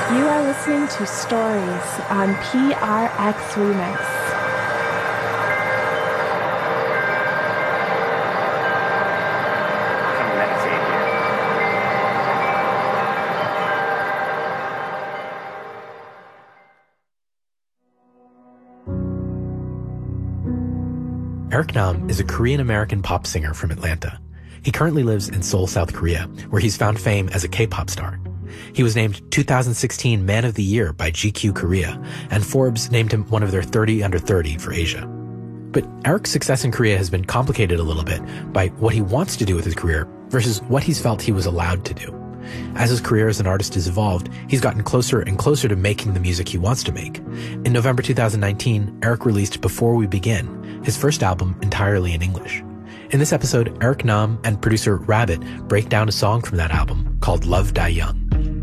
You are listening to Stories on PRX Remix. Come meditate here. Eric Nam is a Korean-American pop singer from Atlanta. He currently lives in Seoul, South Korea, where he's found fame as a K-pop star. He was named 2016 Man of the Year by GQ Korea, and Forbes named him one of their 30 under 30 for Asia. But Eric's success in Korea has been complicated a little bit by what he wants to do with his career versus what he's felt he was allowed to do. As his career as an artist has evolved, he's gotten closer and closer to making the music he wants to make. In November 2019, Eric released Before We Begin, his first album entirely in English. In this episode, Eric Nam and producer Rabbit break down a song from that album called Love Die Young.